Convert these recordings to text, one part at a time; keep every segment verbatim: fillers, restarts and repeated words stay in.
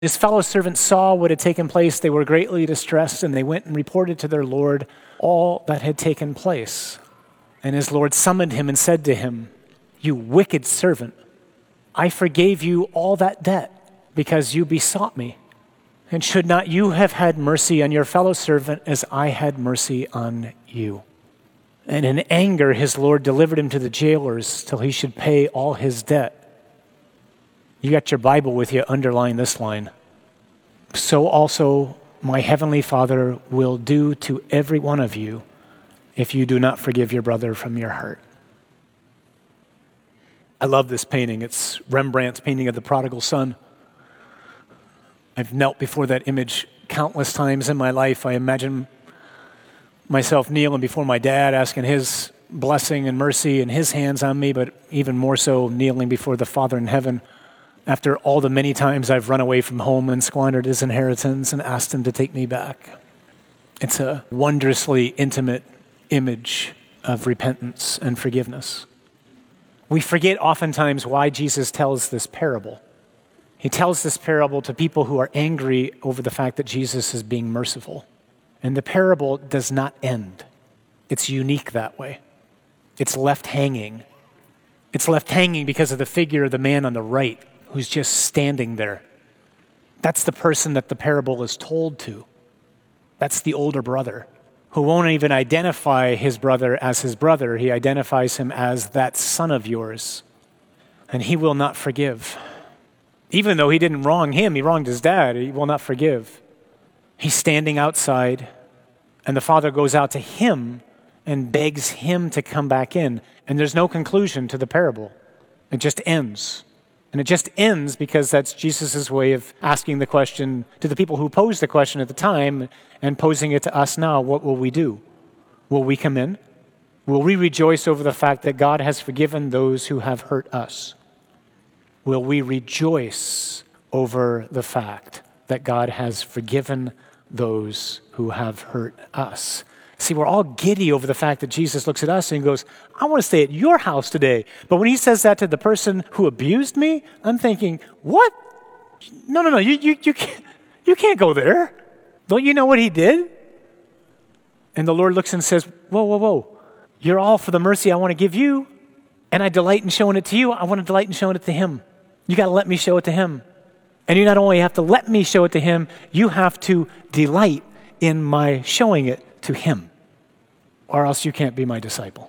His fellow servants saw what had taken place. They were greatly distressed, and they went and reported to their Lord all that had taken place. And his Lord summoned him and said to him, "You wicked servant, I forgave you all that debt because you besought me. And should not you have had mercy on your fellow servant as I had mercy on you?" And in anger, his Lord delivered him to the jailers till he should pay all his debt. You got your Bible with you, underline this line. "So also my heavenly Father will do to every one of you if you do not forgive your brother from your heart." I love this painting. It's Rembrandt's painting of the prodigal son. I've knelt before that image countless times in my life. I imagine myself kneeling before my dad, asking his blessing and mercy and his hands on me, but even more so kneeling before the Father in heaven after all the many times I've run away from home and squandered his inheritance and asked him to take me back. It's a wondrously intimate image of repentance and forgiveness. We forget oftentimes why Jesus tells this parable. He tells this parable to people who are angry over the fact that Jesus is being merciful. And the parable does not end. It's unique that way. It's left hanging. It's left hanging because of the figure of the man on the right who's just standing there. That's the person that the parable is told to. That's the older brother who won't even identify his brother as his brother. He identifies him as that son of yours. And he will not forgive. Even though he didn't wrong him, he wronged his dad, he will not forgive. He's standing outside, and the father goes out to him and begs him to come back in. And there's no conclusion to the parable. It just ends. And it just ends because that's Jesus' way of asking the question to the people who posed the question at the time and posing it to us now. What will we do? Will we come in? Will we rejoice over the fact that God has forgiven those who have hurt us? Will we rejoice over the fact that God has forgiven those who have hurt us? See, we're all giddy over the fact that Jesus looks at us and goes, "I want to stay at your house today." But when he says that to the person who abused me, I'm thinking, what? No, no, no, you, you, you, can't, you can't go there. Don't you know what he did? And the Lord looks and says, whoa, whoa, whoa. You're all for the mercy I want to give you, and I delight in showing it to you. I want to delight in showing it to him. You got to let me show it to him. And you not only have to let me show it to him, you have to delight in my showing it to him, or else you can't be my disciple.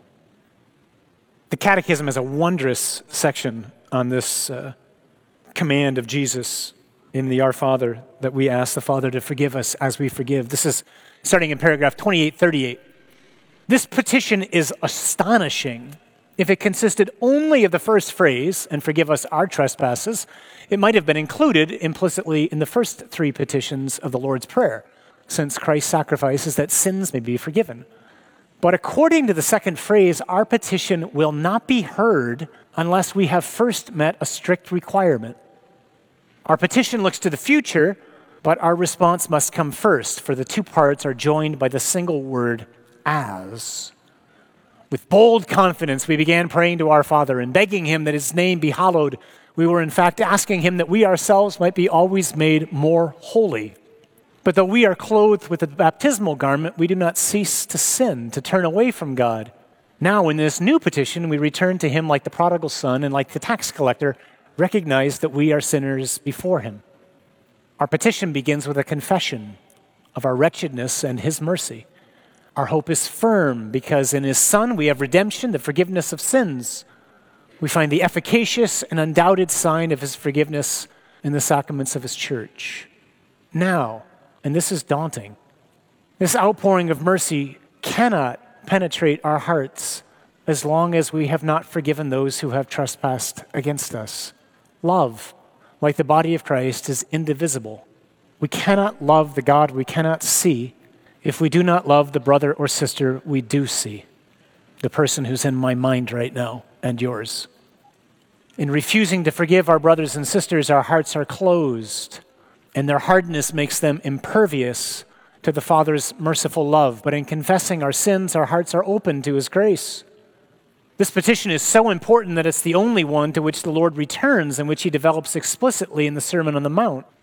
The Catechism has a wondrous section on this uh, command of Jesus in the Our Father, that we ask the Father to forgive us as we forgive. This is starting in paragraph twenty-eight thirty-eight. This petition is astonishing. If it consisted only of the first phrase, "and forgive us our trespasses," it might have been included implicitly in the first three petitions of the Lord's Prayer, since Christ's sacrifice is that sins may be forgiven. But according to the second phrase, our petition will not be heard unless we have first met a strict requirement. Our petition looks to the future, but our response must come first, for the two parts are joined by the single word, as. With bold confidence, we began praying to our Father and begging him that his name be hallowed. We were in fact asking him that we ourselves might be always made more holy. But though we are clothed with a baptismal garment, we do not cease to sin, to turn away from God. Now in this new petition, we return to him like the prodigal son and like the tax collector, recognize that we are sinners before him. Our petition begins with a confession of our wretchedness and his mercy. Our hope is firm because in his Son we have redemption, the forgiveness of sins. We find the efficacious and undoubted sign of his forgiveness in the sacraments of his church. Now, and this is daunting, this outpouring of mercy cannot penetrate our hearts as long as we have not forgiven those who have trespassed against us. Love, like the body of Christ, is indivisible. We cannot love the God we cannot see if we do not love the brother or sister we do see, the person who's in my mind right now and yours. In refusing to forgive our brothers and sisters, our hearts are closed, and their hardness makes them impervious to the Father's merciful love. But in confessing our sins, our hearts are open to his grace. This petition is so important that it's the only one to which the Lord returns and which he develops explicitly in the Sermon on the Mount.